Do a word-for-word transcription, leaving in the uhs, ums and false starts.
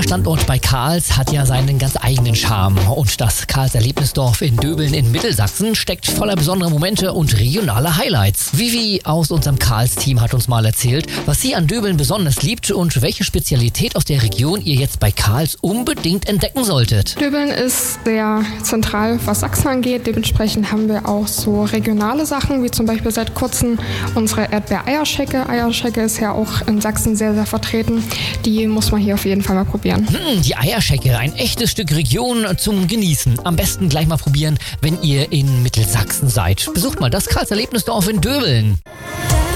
Jeder Standort bei Karls hat ja seinen ganz eigenen Charme. Und das Karls Erlebnisdorf in Döbeln in Mittelsachsen steckt voller besonderer Momente und regionaler Highlights. Vivi aus unserem Karls-Team hat uns mal erzählt, was sie an Döbeln besonders liebt und welche Spezialität aus der Region ihr jetzt bei Karls unbedingt entdecken solltet. Döbeln ist sehr zentral, was Sachsen angeht. Dementsprechend haben wir auch so regionale Sachen, wie zum Beispiel seit kurzem unsere Erdbeer-Eierschecke. Eierschecke ist ja auch in Sachsen sehr, sehr vertreten. Die muss man hier auf jeden Fall mal probieren. Hm, die Eierschecke, ein echtes Stück Region zum Genießen. Am besten gleich mal probieren, wenn ihr in Mittelsachsen seid. Besucht mal das Karls Erlebnisdorf in Döbeln.